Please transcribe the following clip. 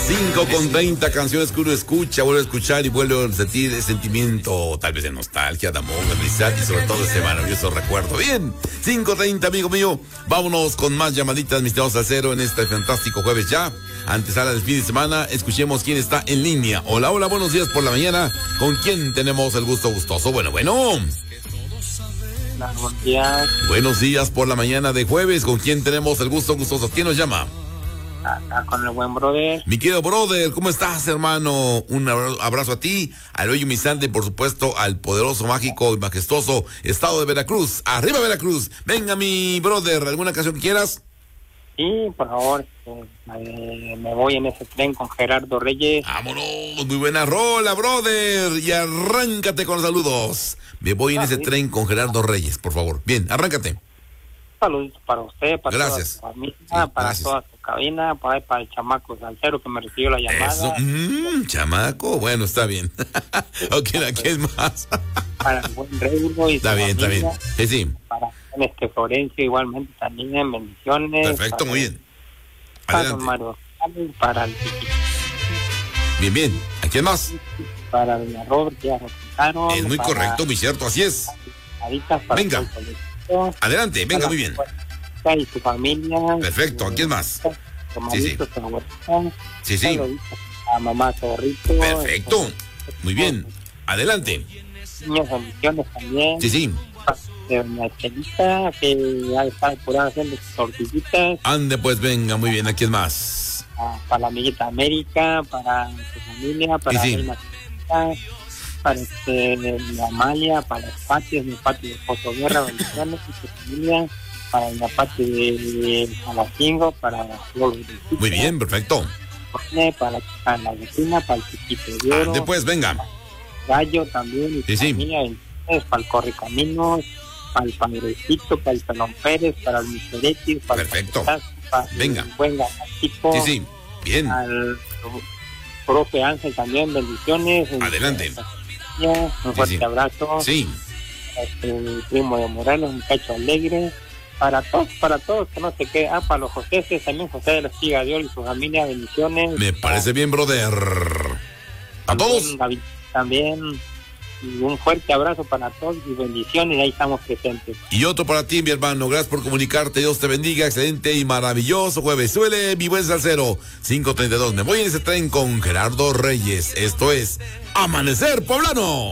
5:30, canciones que uno escucha, vuelve a escuchar y vuelve a sentir el sentimiento, tal vez de nostalgia, de amor, de felicidad y sobre todo ese maravilloso recuerdo. Bien, 5:30, amigo mío, vámonos con más llamaditas, mis estimados salseros, en este fantástico jueves ya, antesala del fin de semana. Escuchemos quién está en línea. Hola, hola, buenos días por la mañana. ¿Con quién tenemos el gusto gustoso? Bueno. Buenos días. Buenos días por la mañana de jueves. ¿Con quién tenemos el gusto gustoso? ¿Quién nos llama? Acá con el buen brother. Mi querido brother, ¿cómo estás, hermano? Un abrazo a ti, al bello Misante y por supuesto al poderoso, mágico y majestuoso estado de Veracruz. ¡Arriba Veracruz! Venga, mi brother, ¿alguna canción que quieras? Sí, por favor, me voy en ese tren con Gerardo Reyes. ¡Vámonos! Muy buena rola, brother. Y arráncate con los saludos. Me voy en ese tren con Gerardo Reyes, por favor. Bien, arráncate. Saludos para usted, para gracias. toda su familia, para toda su cabina, para el chamaco salsero que me recibió la llamada. Eso, chamaco, bueno, está bien. Ok, ¿a quién más? Para el buen Reyes y está bien, familia, está bien. Sí. Para Florencio igualmente también, bendiciones. Perfecto, muy bien. Adelante. Para el Bien. ¿A quién más? Para el Robert, ya recortaron. Es muy correcto, muy cierto, así es. Venga. Adelante, venga, muy bien. Y su familia. Perfecto, ¿a quién más? Sí. A mamá Zorrito. Perfecto, muy bien. Adelante. Niños bendiciones también. Sí. De una chelita que ya está apurada haciendo sus tortillitas. Ande, pues venga, muy bien, ¿a quién más? Para la amiguita América, para su familia, para Reina, para la Amalia, para los patios, mi patio de Pozo Guerra, bendiciones y su familia, para la patio de Salacingo, para los muy bien, perfecto. Para la vecina, para el chiquito de oro. Después, venga. Gallo también, y su familia, para el Correcaminos, para el Padrecito, para el Pelón Pérez, para el Miseretti, para perfecto. El Patazo, para venga. El Buen Gatatico. Sí, bien. Al profe Ángel también, bendiciones. Adelante. Un fuerte abrazo. Sí. Mi primo de Morales, un muchacho alegre. Para todos, que no sé qué. Para los José, también José de la Espiga de Oro y su familia, bendiciones. Me parece bien, brother. A todos. David, también. Y un fuerte abrazo para todos y bendiciones, ahí estamos presentes. Y otro para ti, mi hermano, gracias por comunicarte, Dios te bendiga, excelente y maravilloso jueves. Suele mi buen salsero, 5:32, me voy en ese tren con Gerardo Reyes, esto es Amanecer Poblano.